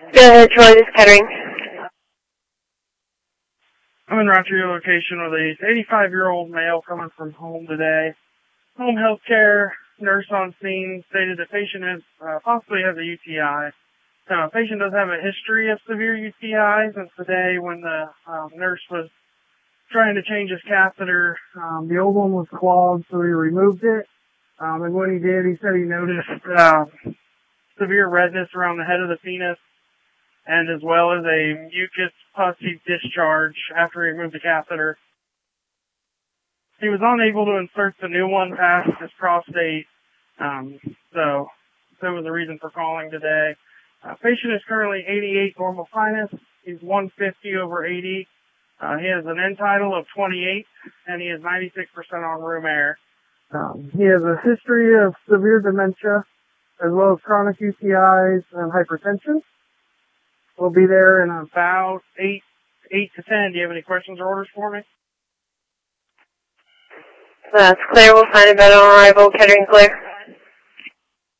Go ahead, Troy, this is Kettering. I'm in route to your location with a 85-year-old male coming from home today. Home health care nurse on scene stated the patient possibly has a UTI. Patient does have a history of severe UTIs, and today when the nurse was trying to change his catheter, the old one was clogged, so he removed it. And when he did, he said he noticed severe redness around the head of the penis, and as well as a mucus pussy discharge after he removed the catheter. He was unable to insert the new one past his prostate, so that was the reason for calling today. Patient is currently 88 normal sinus. He's 150 over 80. He has an end tidal of 28, and he is 96% on room air. He has a history of severe dementia, as well as chronic UTIs and hypertension. We'll be there in about 8 to 10. Do you have any questions or orders for me? That's clear. We'll find a bed on arrival. Kettering clear.